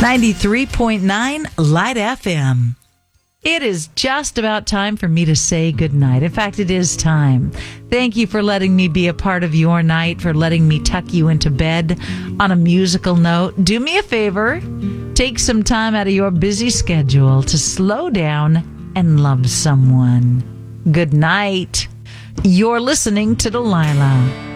93.9 Light FM. It is just about time for me to say goodnight. In fact, it is time. Thank you for letting me be a part of your night, for letting me tuck you into bed on a musical note. Do me a favor. Take some time out of your busy schedule to slow down and love someone. Good night. You're listening to Delilah.